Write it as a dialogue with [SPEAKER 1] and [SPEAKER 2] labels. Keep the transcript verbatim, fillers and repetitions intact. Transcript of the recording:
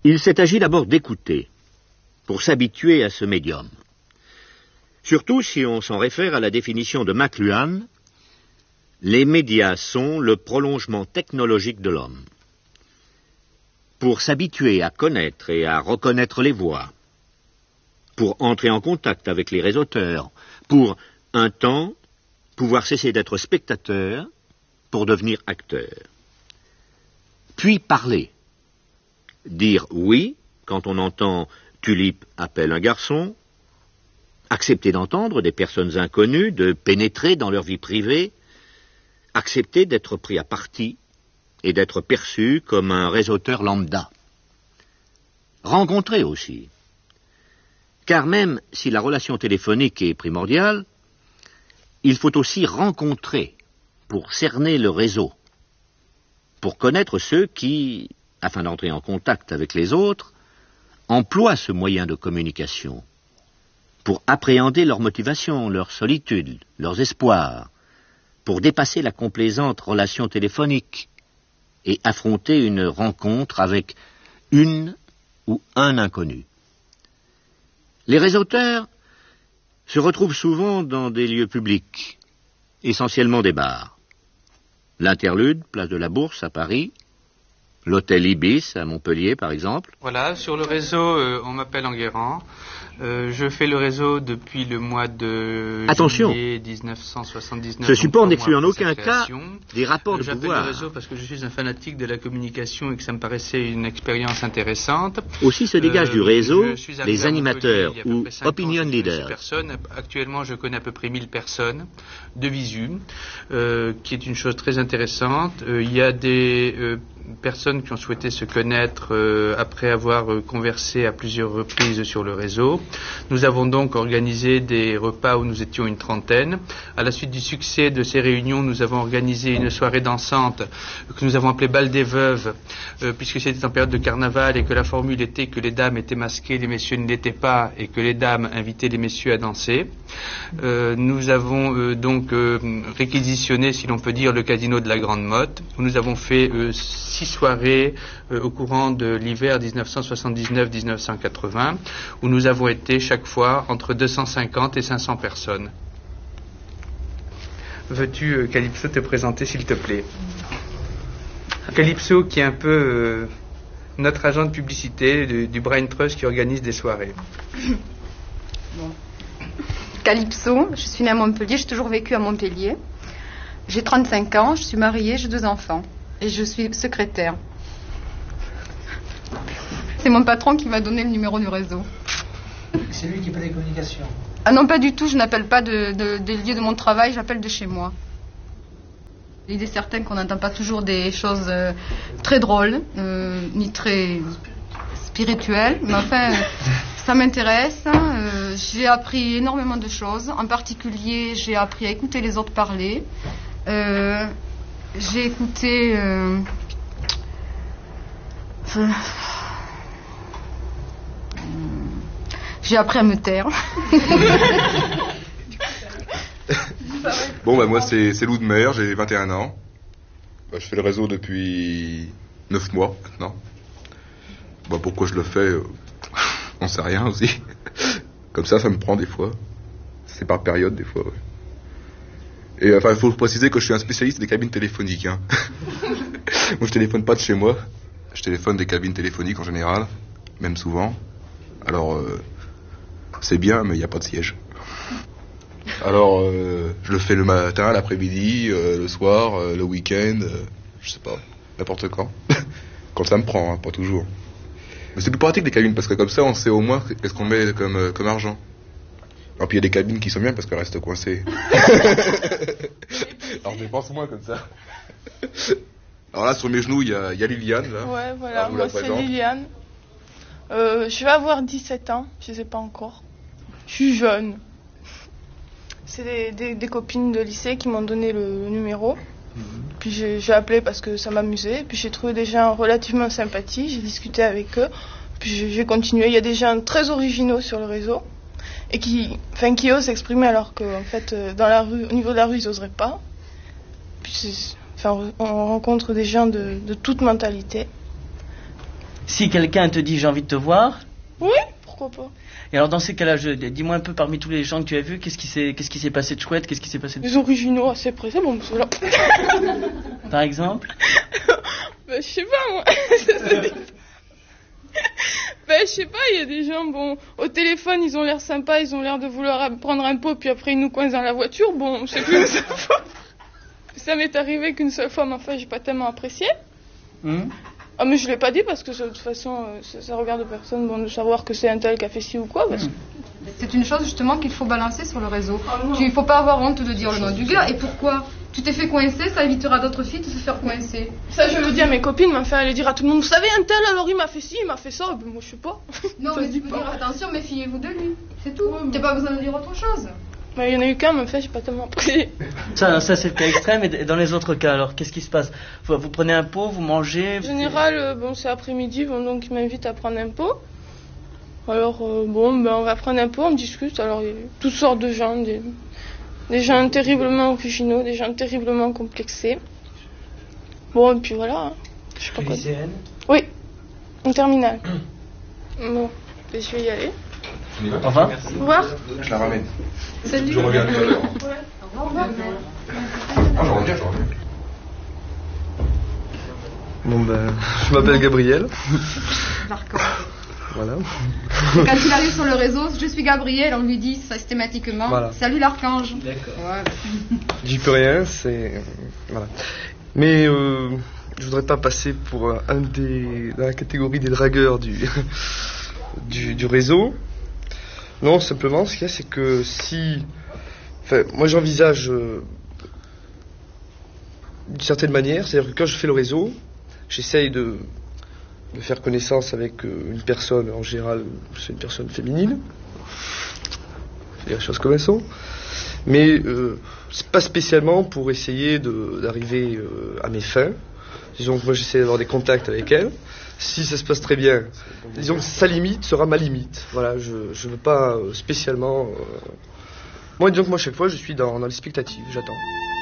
[SPEAKER 1] Il s'est agi d'abord d'écouter, pour s'habituer à ce médium. Surtout si on s'en réfère à la définition de McLuhan, les médias sont le prolongement technologique de l'homme. Pour s'habituer à connaître et à reconnaître les voix, pour entrer en contact avec les réseauteurs, pour, un temps, pouvoir cesser d'être spectateur, pour devenir acteur. Puis parler. Dire oui quand on entend Tulipe appelle un garçon, accepter d'entendre des personnes inconnues, de pénétrer dans leur vie privée, accepter d'être pris à partie et d'être perçu comme un réseauteur lambda. Rencontrer aussi. Car même si la relation téléphonique est primordiale, il faut aussi rencontrer pour cerner le réseau, pour connaître ceux qui, afin d'entrer en contact avec les autres, emploient ce moyen de communication, pour appréhender leurs motivations, leurs solitudes, leurs espoirs, pour dépasser la complaisante relation téléphonique et affronter une rencontre avec une ou un inconnu. Les réseauteurs se retrouvent souvent dans des lieux publics, essentiellement des bars. L'Interlude, place de la Bourse à Paris, l'hôtel Ibis à Montpellier par exemple.
[SPEAKER 2] Voilà, sur le réseau, euh, on m'appelle Enguerrand. Euh, je fais le réseau depuis le mois de
[SPEAKER 1] Attention,
[SPEAKER 2] juillet dix-neuf cent soixante-dix-neuf.
[SPEAKER 1] Ce support n'exclut en aucun cas des rapports de
[SPEAKER 2] J'appelle
[SPEAKER 1] pouvoir.
[SPEAKER 2] le réseau parce que je suis un fanatique de la communication et que ça me paraissait une expérience intéressante.
[SPEAKER 1] Aussi se dégagent
[SPEAKER 2] Euh,
[SPEAKER 1] du réseau
[SPEAKER 2] je suis arrivé
[SPEAKER 1] les
[SPEAKER 2] à
[SPEAKER 1] animateurs
[SPEAKER 2] Montpellier il y a à peu
[SPEAKER 1] ou
[SPEAKER 2] près cinq ans,
[SPEAKER 1] opinion
[SPEAKER 2] je connaissais
[SPEAKER 1] leaders.
[SPEAKER 2] personne. Actuellement, je connais à peu près mille personnes de visu, euh, qui est une chose très intéressante. Euh, il y a des euh, personnes qui ont souhaité se connaître euh, après avoir euh, conversé à plusieurs reprises sur le réseau. Nous avons donc organisé des repas où nous étions une trentaine. À la suite du succès de ces réunions, nous avons organisé une soirée dansante que nous avons appelée Bal des Veuves, euh, puisque c'était en période de carnaval et que la formule était que les dames étaient masquées, les messieurs ne l'étaient pas, et que les dames invitaient les messieurs à danser. Euh, nous avons euh, donc euh, réquisitionné, si l'on peut dire, le casino de la Grande Motte, où nous avons fait euh, six soirées euh, au courant de l'hiver dix-neuf cent soixante-dix-neuf dix-neuf cent quatre-vingts, où nous avons été chaque fois entre deux cent cinquante et cinq cents personnes. Veux-tu, euh, Calypso, te présenter, s'il te plaît? Calypso, qui est un peu euh, notre agent de publicité du, du Brain Trust qui organise des soirées.
[SPEAKER 3] Bon. Calypso, je suis née à Montpellier, j'ai toujours vécu à Montpellier. J'ai trente-cinq ans, je suis mariée, j'ai deux enfants. Et je suis secrétaire. C'est mon patron qui m'a donné le numéro du réseau.
[SPEAKER 4] C'est lui qui fait les communications.
[SPEAKER 3] Ah non, pas du tout, je n'appelle pas de, de, des lieux de mon travail, j'appelle de chez moi. Il est certain qu'on n'entend pas toujours des choses euh, très drôles, euh, ni très spirituelles, mais enfin, euh, ça m'intéresse. Euh, j'ai appris énormément de choses. En particulier, j'ai appris à écouter les autres parler. Euh, j'ai écouté... Euh, euh, j'ai appris à me taire.
[SPEAKER 5] Bon, bah, moi, c'est, c'est Lou de Mer, j'ai vingt et un ans. Bah, je fais le réseau depuis neuf mois, maintenant. Bah, pourquoi je le fais, euh, on sait rien aussi. Comme ça, ça me prend des fois. C'est par période, des fois, ouais. Et enfin, il faut préciser que je suis un spécialiste des cabines téléphoniques, hein. Moi, je téléphone pas de chez moi. Je téléphone des cabines téléphoniques en général, même souvent. Alors, euh, c'est bien, mais il n'y a pas de siège. Alors, euh, je le fais le matin, l'après-midi, euh, le soir, euh, le week-end, euh, je sais pas, n'importe quand. Quand ça me prend, hein, pas toujours. Mais c'est plus pratique les cabines, parce que comme ça, on sait au moins qu'est-ce qu'on met comme, euh, comme argent. Alors, puis il y a des cabines qui sont bien parce qu'elles restent coincées. Alors, je dépense moins comme ça. Alors là, sur mes genoux, il y a, y a Liliane, là.
[SPEAKER 6] Ouais, voilà,
[SPEAKER 5] Alors,
[SPEAKER 6] moi c'est Liliane. Euh, je vais avoir dix-sept ans, je sais pas encore. Je suis jeune. C'est des, des, des copines de lycée qui m'ont donné le, le numéro. Mmh. Puis j'ai, j'ai appelé parce que ça m'amusait. Puis j'ai trouvé des gens relativement sympathiques. J'ai discuté avec eux. Puis j'ai, j'ai continué. Il y a des gens très originaux sur le réseau. Et qui, enfin, qui osent s'exprimer alors qu'en fait, dans la rue, au niveau de la rue, ils n'oseraient pas. Puis enfin, on rencontre des gens de, de toute mentalité.
[SPEAKER 7] Si quelqu'un te dit j'ai envie de te voir,
[SPEAKER 6] Oui, pourquoi pas.
[SPEAKER 7] et alors dans ces cas-là, je- dis-moi un peu parmi tous les gens que tu as vus, qu'est-ce qui s'est, qu'est-ce qui s'est passé de chouette, qu'est-ce qui s'est passé de...
[SPEAKER 6] Des originaux assez pressés, bon, c'est là.
[SPEAKER 7] Par exemple?
[SPEAKER 6] Ben, je sais pas, moi. Ça, ça dit- ben, je sais pas, il y a des gens, bon, au téléphone, ils ont l'air sympas, ils ont l'air de vouloir prendre un pot, puis après, ils nous coincent dans la voiture. Bon, c'est plus une seule fois. Ça m'est arrivé qu'une seule fois, mais enfin, j'ai pas tellement apprécié.
[SPEAKER 7] Hum
[SPEAKER 6] Ah, mais je l'ai pas dit parce que, de toute façon, euh, ça, ça regarde personne, bon, de savoir que c'est un tel qui a fait ci ou quoi, parce que...
[SPEAKER 3] C'est une chose justement qu'il faut balancer sur le réseau. Il ne faut pas avoir honte de dire le nom du gars. Et pourquoi? Tu t'es fait coincer, ça évitera d'autres filles de se faire coincer.
[SPEAKER 6] Ça, je le dis à mes copines, mais enfin, aller dire à tout le monde, vous savez, un tel, alors il m'a fait ci, il m'a fait ça, ben, moi, je sais pas.
[SPEAKER 3] Non,
[SPEAKER 6] Ça
[SPEAKER 3] mais
[SPEAKER 6] se
[SPEAKER 3] tu
[SPEAKER 6] dit
[SPEAKER 3] peux
[SPEAKER 6] pas.
[SPEAKER 3] dire attention, méfiez-vous de lui. C'est tout.
[SPEAKER 6] Ouais,
[SPEAKER 3] Tu
[SPEAKER 6] mais-
[SPEAKER 3] n'as pas besoin de dire autre chose.
[SPEAKER 6] Mais il y en a eu qu'un, mais enfin, j'ai pas tellement apprécié.
[SPEAKER 7] Ça, ça c'est le cas extrême, et dans les autres cas, alors, qu'est-ce qui se passe? vous, vous prenez un pot, vous mangez...
[SPEAKER 6] En général, euh, bon, c'est après-midi, bon, donc ils m'invitent à prendre un pot. Alors, euh, bon, ben, on va prendre un pot, on discute. Alors, il y a toutes sortes de gens, des, des gens terriblement originaux, des gens terriblement complexés. Bon, et puis voilà. hein. Je sais pas quoi dire.
[SPEAKER 7] Lycéenne?
[SPEAKER 6] Oui, en terminale. Bon, ben, je vais y aller.
[SPEAKER 7] Au revoir.
[SPEAKER 6] Au revoir.
[SPEAKER 5] Je la ramène.
[SPEAKER 3] Salut.
[SPEAKER 5] Je reviens tout à l'heure.
[SPEAKER 3] Au revoir.
[SPEAKER 5] Ah, je reviens, je reviens.
[SPEAKER 8] Bon ben, je m'appelle Gabriel.
[SPEAKER 3] Marquant.
[SPEAKER 8] Voilà.
[SPEAKER 3] Quand il arrive sur le réseau, je suis Gabriel, on lui dit systématiquement
[SPEAKER 8] Voilà.
[SPEAKER 3] salut l'archange.
[SPEAKER 7] D'accord.
[SPEAKER 3] Voilà.
[SPEAKER 8] J'y peux rien, c'est... Voilà. Mais euh, je voudrais pas passer pour un des... dans la catégorie des dragueurs du, du, du réseau. Non, simplement, ce qu'il y a, c'est que si... Enfin, moi j'envisage euh, d'une certaine manière, c'est-à-dire que quand je fais le réseau, j'essaye de, de faire connaissance avec euh, une personne, en général, c'est une personne féminine. C'est les choses comme elles sont. Mais euh, c'est pas spécialement pour essayer de- d'arriver euh, à mes fins. Disons que moi j'essaie d'avoir des contacts avec elle. Si ça se passe très bien, disons que sa limite sera ma limite. Voilà, je je veux pas euh, spécialement. euh, Moi disons que moi chaque fois je suis dans, dans l'expectative, j'attends.